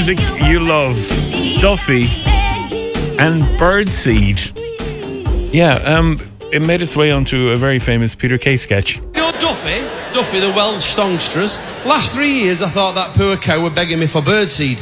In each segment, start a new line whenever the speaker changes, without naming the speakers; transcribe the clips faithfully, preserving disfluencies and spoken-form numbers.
music you love. Duffy and Birdseed. Yeah, um, it made its way onto a very famous Peter Kay sketch.
You know Duffy, Duffy the Welsh songstress. Last three years I thought that poor cow were begging me for birdseed.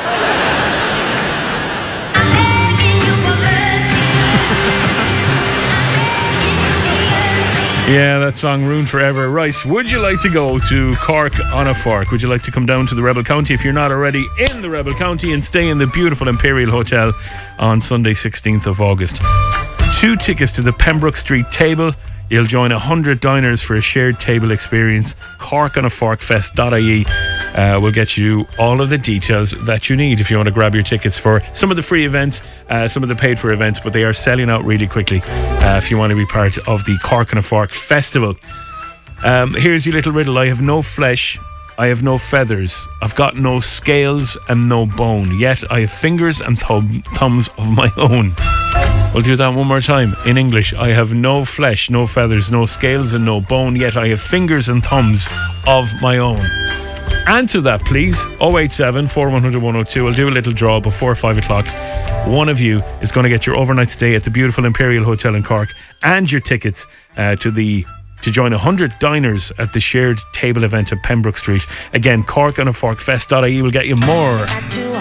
Yeah, that song ruined forever. Right, would you like to go to Cork on a Fork? Would you like to come down to the Rebel County if you're not already in the Rebel County and stay in the beautiful Imperial Hotel on Sunday sixteenth of August? Two tickets to the Pembroke Street table. You'll join one hundred diners for a shared table experience. cork on a fork fest dot I E uh, will get you all of the details that you need if you want to grab your tickets for some of the free events, uh, some of the paid for events, but they are selling out really quickly uh, if you want to be part of the Cork on a Fork Festival. Um, here's your little riddle. I have no flesh, I have no feathers, I've got no scales and no bone, yet I have fingers and thumb- thumbs of my own. We'll do that one more time in English. I have no flesh, no feathers, no scales and no bone, yet I have fingers and thumbs of my own. Answer that, please. oh eight seven, four one zero zero, one oh two. I'll do a little draw before five o'clock. One of you is going to get your overnight stay at the beautiful Imperial Hotel in Cork and your tickets uh, to the to join one hundred diners at the shared table event at Pembroke Street. Again, cork on a fork fest dot I E will get you more.